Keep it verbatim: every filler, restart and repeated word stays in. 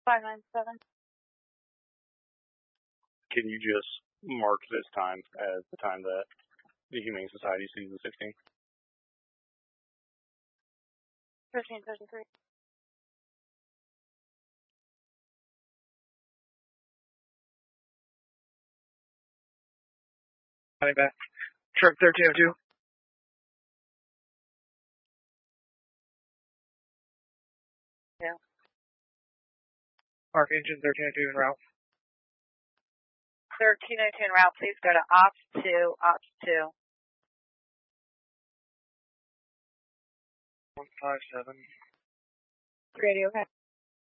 five nine seven. Can you just mark this time as the time that the Humane Society sees the sixteen? thirteen thirty-three. Coming back. Truck thirteen oh two. Yeah. Mark engine thirteen oh two en route. thirteen oh two en route, please go to ops two, ops two. one five seven. Radio, okay.